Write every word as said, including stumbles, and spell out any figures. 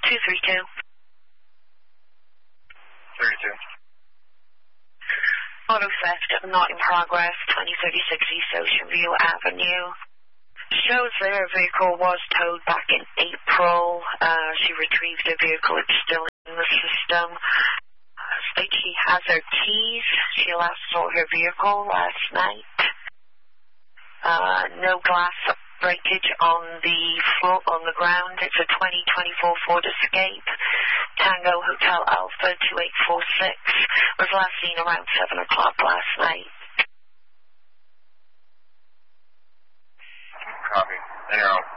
two three two. thirty-two. Auto theft not in progress, twenty thirty-six East Ocean View Avenue. Shows their vehicle was towed back in April. Uh, she retrieved the vehicle. It's still in the system. Uh, states she has her keys. She last saw her vehicle last night. Uh, no glass breakage on the floor, on the ground. It's a twenty twenty-four Ford Escape. Tango Hotel Alpha two eight four six. Was last seen around seven o'clock last night. Copy. There you go.